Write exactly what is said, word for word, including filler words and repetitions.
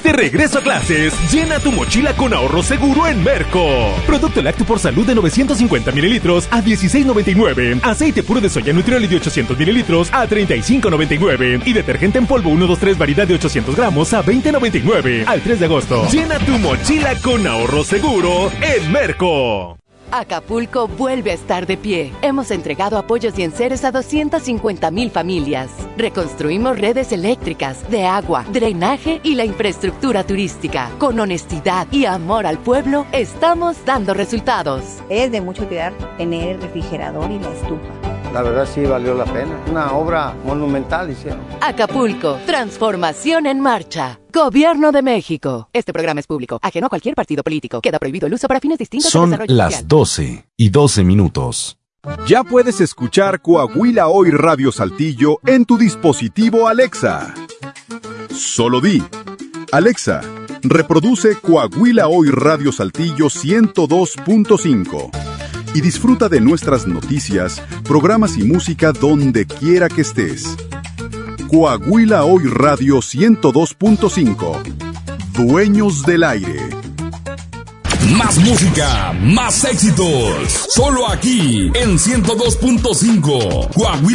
Vamos de regreso a clases. Llena tu mochila con ahorro seguro en Merco. Producto lácteo por salud de novecientos cincuenta mililitros a dieciséis noventa y nueve. Aceite puro de soya Nutrioli de ochocientos mililitros a treinta y cinco noventa y nueve. Y detergente en polvo uno dos tres variedad de ochocientos gramos a veinte noventa y nueve. Al tres de agosto. Llena tu mochila con ahorro seguro en Merco. Acapulco vuelve a estar de pie. Hemos entregado apoyos y enseres a doscientas cincuenta mil familias. Reconstruimos redes eléctricas, de agua, drenaje y la infraestructura turística. Con honestidad y amor al pueblo, estamos dando resultados. Es de mucha utilidad tener el refrigerador y la estufa. La verdad sí valió la pena. Una obra monumental hicieron. Acapulco, transformación en marcha. Gobierno de México. Este programa es público, ajeno a cualquier partido político. Queda prohibido el uso para fines distintos. Son de desarrollo las social. doce y doce minutos. Ya puedes escuchar Coahuila Hoy Radio Saltillo en tu dispositivo Alexa. Solo di: Alexa, reproduce Coahuila Hoy Radio Saltillo ciento dos punto cinco. Y disfruta de nuestras noticias, programas y música donde quiera que estés. Coahuila Hoy Radio ciento dos punto cinco. Dueños del aire. Más música, más éxitos. Solo aquí en ciento dos punto cinco. Coahuila.